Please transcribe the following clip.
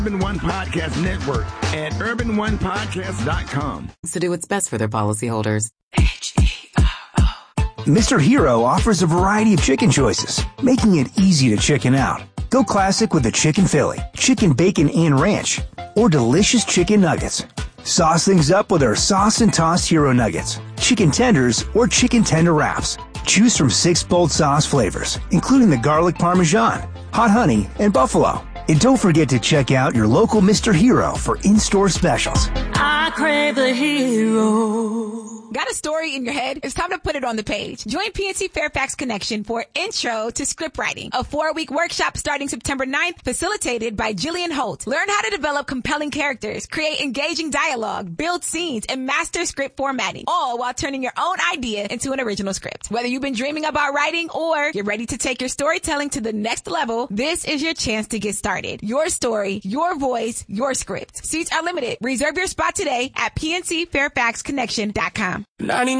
Urban One Podcast Network at urbanonepodcast.com. To do what's best for their policyholders. Mr. Hero offers a variety of chicken choices, making it easy to chicken out. Go classic with the chicken Philly, chicken bacon and ranch, or delicious chicken nuggets. Sauce things up with our sauce and tossed Hero nuggets, chicken tenders, or chicken tender wraps. Choose from 6 bold sauce flavors, including the garlic parmesan, hot honey, and buffalo. And don't forget to check out your local Mr. Hero for in-store specials. I crave the hero. Got a story in your head? It's time to put it on the page. Join PNC Fairfax Connection for Intro to Script Writing, a 4-week workshop starting September 9th, facilitated by Jillian Holt. Learn how to develop compelling characters, create engaging dialogue, build scenes, and master script formatting, all while turning your own idea into an original script. Whether you've been dreaming about writing or you're ready to take your storytelling to the next level, this is your chance to get started. Your story, your voice, your script. Seats are limited. Reserve your spot today at pncfairfaxconnection.com.